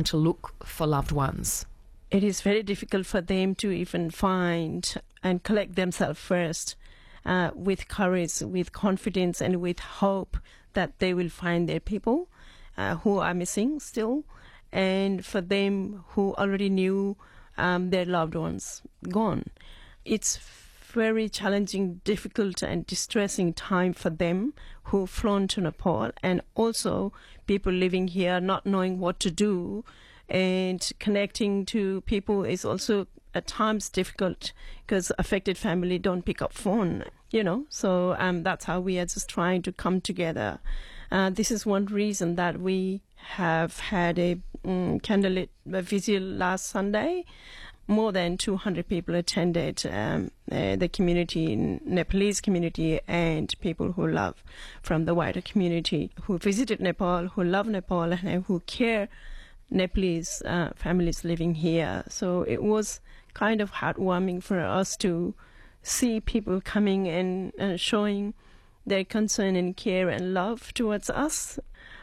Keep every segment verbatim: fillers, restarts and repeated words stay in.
and to look for loved ones? It is very difficult for them to even find and collect themselves first, uh, with courage, with confidence, and with hope that they will find their people uh, who are missing still, and for them who already knew um, their loved ones gone. It's very challenging, difficult, and distressing time for them who've flown to Nepal, and also people living here not knowing what to do. And connecting to people is also at times difficult because affected family don't pick up phone, you know. So um, that's how we are just trying to come together. Uh, this is one reason that we have had a um, candlelit vigil last Sunday. More than two hundred people attended, um, uh, the community, Nepalese community, and people who love from the wider community, who visited Nepal, who love Nepal, and who care Nepalese uh, families living here. So it was kind of heartwarming for us to see people coming and uh, showing their concern and care and love towards us.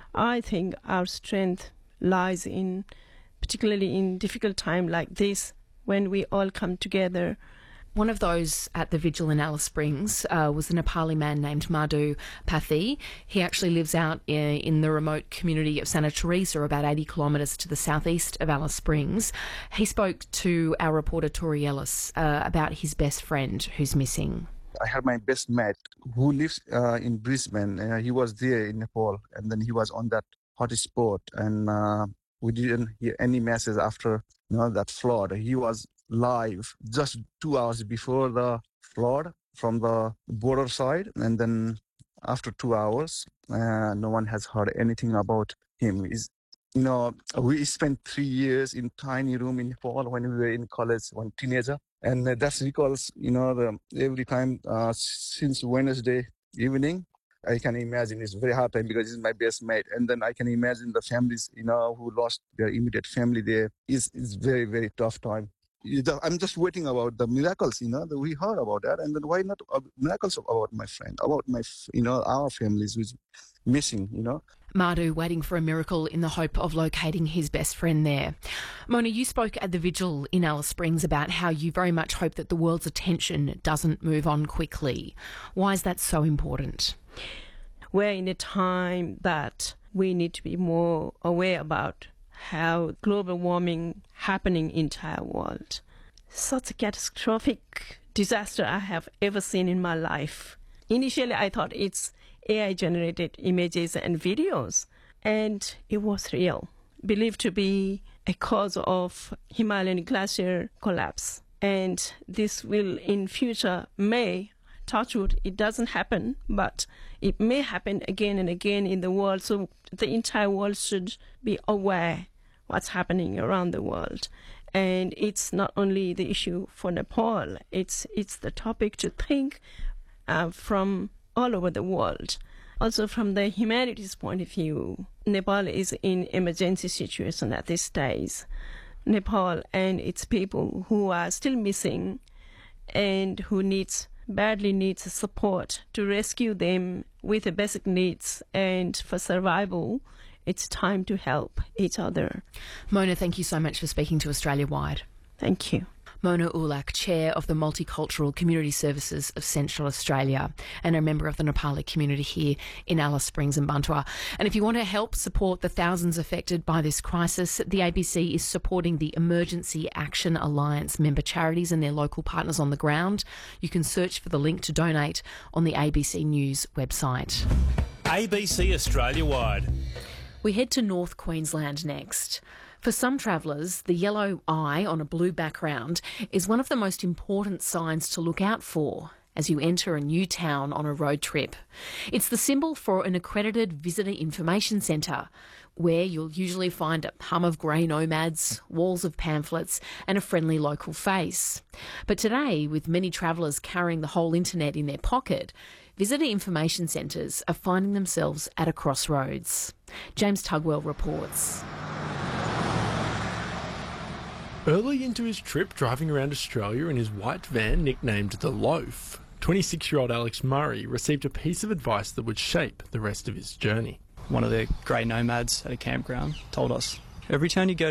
I think our strength lies in, particularly in difficult time like this, when we all come together. One of those at the vigil in Alice Springs uh, was a Nepali man named Madhu Pathi. He actually lives out in, in the remote community of Santa Teresa, about eighty kilometres to the southeast of Alice Springs. He spoke to our reporter Tori Ellis uh, about his best friend who's missing. I had my best mate who lives uh, in Brisbane. Uh, he was there in Nepal, and then he was on that hot spot, and uh, we didn't hear any message after you know, that flood. He was live just two hours before the flood from the border side, and then after two hours, uh, no one has heard anything about him. He's, you know, we spent three years in tiny room in Nepal when we were in college, one teenager, and uh, that's because you know the, every time uh, since Wednesday evening, I can imagine it's very hard time because he's my best mate, and then I can imagine the families you know who lost their immediate family there. It's it's very very tough time. I'm just waiting about the miracles, you know, that we heard about that. And then why not uh, miracles about my friend, about my, you know, our families who's missing, you know. Madhu waiting for a miracle in the hope of locating his best friend there. Mona, you spoke at the vigil in Alice Springs about how you very much hope that the world's attention doesn't move on quickly. Why is that so important? We're in a time that we need to be more aware about how global warming happening in the entire world. Such a catastrophic disaster I have ever seen in my life. Initially, I thought it's A I-generated images and videos, and it was real, believed to be a cause of Himalayan glacier collapse. And this will, in future, may, touch wood, it doesn't happen, but it may happen again and again in the world. So the entire world should be aware what's happening around the world. And it's not only the issue for Nepal, it's it's the topic to think uh, from all over the world. Also from the humanities point of view, Nepal is in emergency situation at this stage. Nepal and its people who are still missing and who needs badly needs support to rescue them with the basic needs and for survival. It's time to help each other. Mona, thank you so much for speaking to Australia Wide. Thank you. Mona Ulak, Chair of the Multicultural Community Services of Central Australia and a member of the Nepali community here in Alice Springs and Bantua. And if you want to help support the thousands affected by this crisis, the A B C is supporting the Emergency Action Alliance member charities and their local partners on the ground. You can search for the link to donate on the A B C News website. A B C Australia Wide. We head to North Queensland next. For some travellers, the yellow eye on a blue background is one of the most important signs to look out for as you enter a new town on a road trip. It's the symbol for an accredited visitor information centre, where you'll usually find a hum of grey nomads, walls of pamphlets and a friendly local face. But today, with many travellers carrying the whole internet in their pocket, visitor information centres are finding themselves at a crossroads. James Tugwell reports. Early into his trip driving around Australia in his white van nicknamed The Loaf, twenty-six-year-old Alex Murray received a piece of advice that would shape the rest of his journey. One of the grey nomads at a campground told us, every town you go